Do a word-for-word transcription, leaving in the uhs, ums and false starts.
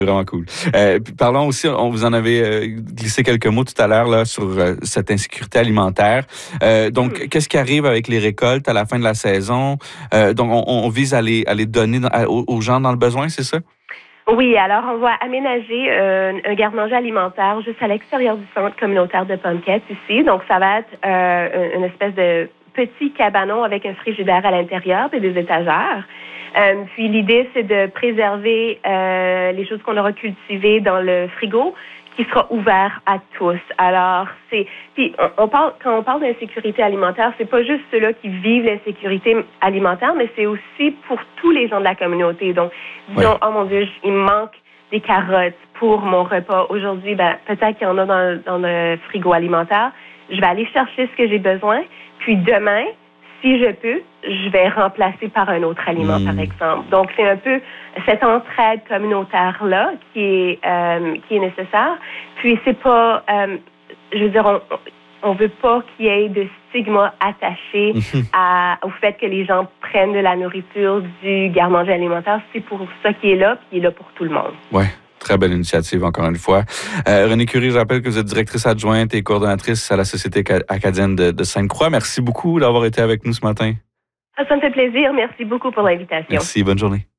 Vraiment cool. Euh, puis parlons aussi, on vous en avait euh, glissé quelques mots tout à l'heure là sur euh, cette insécurité alimentaire. Euh, donc, mmh. qu'est-ce qui arrive avec les récoltes à la fin de la saison? Euh, donc, on, on vise à les, à les donner dans, à, aux gens dans le besoin, c'est ça? Oui, alors on va aménager euh, un garde-manger alimentaire juste à l'extérieur du centre communautaire de Pomquette ici. Donc, ça va être euh, une espèce de petit cabanon avec un frigidaire à l'intérieur et des étagères. Euh, puis l'idée, c'est de préserver euh, les choses qu'on aura cultivées dans le frigo, qui sera ouvert à tous. Alors, c'est puis on, on parle quand on parle d'insécurité alimentaire, c'est pas juste ceux-là qui vivent l'insécurité alimentaire, mais c'est aussi pour tous les gens de la communauté. Donc, disons, ouais. oh mon Dieu, il me manque des carottes pour mon repas aujourd'hui. Ben peut-être qu'il y en a dans, dans le frigo alimentaire. Je vais aller chercher ce que j'ai besoin. Puis demain, si je peux, je vais remplacer par un autre aliment, mmh. par exemple. Donc, c'est un peu cette entraide communautaire-là qui est, euh, qui est nécessaire. Puis, c'est pas, euh, je veux dire, on, on veut pas qu'il y ait de stigma attaché mmh. à, au fait que les gens prennent de la nourriture du garde-manger alimentaire. C'est pour ça qu'il est là, puis il est là pour tout le monde. Ouais. Très belle initiative, encore une fois. Euh, Renée Curie, je rappelle que vous êtes directrice adjointe et coordonnatrice à la Société acadienne de, de Sainte-Croix. Merci beaucoup d'avoir été avec nous ce matin. Ça me fait plaisir. Merci beaucoup pour l'invitation. Merci. Bonne journée.